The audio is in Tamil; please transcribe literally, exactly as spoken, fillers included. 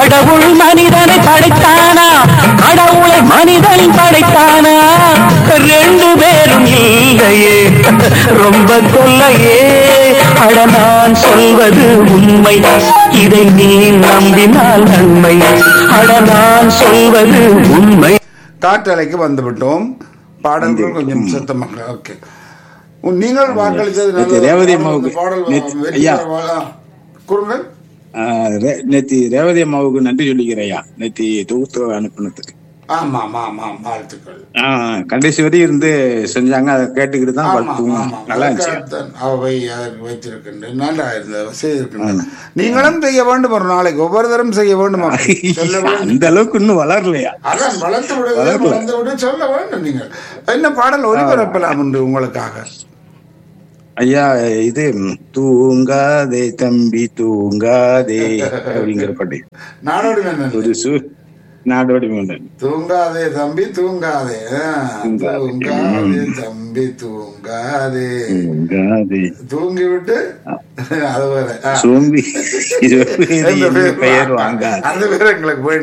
கடவுள் மனிதனை படைத்தானா, கடவுளை மனிதன் படைத்தானா, ரெண்டு பேரும் இல்லையே ரொம்ப கொல்லையே. அட நான் சொல்வது உண்மை, இதை நீ நம்பினால் நன்மை. அட நான் சொல்வது உண்மை. காற்றலைக்கு வந்துவிட்டோம். பாடல்கள் கொஞ்சம் சத்தமாக. ஓகே, நீங்கள் வாக்களித்தது ரேவதி அம்மாவுக்கு பாடல் கூறுங்கள். நேத்தி ரேவதி அம்மாவுக்கு நன்றி சொல்லிக்கிறையா, நேத்தி தொகுத்து அனுப்பினதுக்கு. ஆமா ஆமா ஆமா, வாழ்த்துக்கள். கடைசி வரை இருந்து செஞ்சாங்க, அதை கேட்டுக்கிட்டு தான் நல்லா இருந்துச்சு. அவை அதற்கு வைத்திருக்கின்றேன், நல்லா இருந்தது, செய்திருக்கின்றன. நீங்களும் செய்ய வேண்டும், ஒரு நாளைக்கு ஒவ்வொரு தரம் செய்ய வேண்டும். அந்த அளவுக்கு இன்னும் வளரலையா? அதான் வளர்த்து விட வளர்ந்து விட சொல்ல வேண்டும். நீங்கள் என்ன பாடல் ஒளிபரப்பலாம் என்று உங்களுக்காக? ஐயா, இது தூங்காதே தம்பி தூங்காதே அப்படிங்கிற பாட்டு. நாடோடி மன்னன். ஒரு சு நாடோடி மன்னன். தூங்காதே தம்பி தூங்காதே, தூங்காதே தம்பி தூங்காதே, தூங்கி விட்டு அது வேற சோம்பி பெயர் வாங்க, அந்த பேர் எங்களுக்கு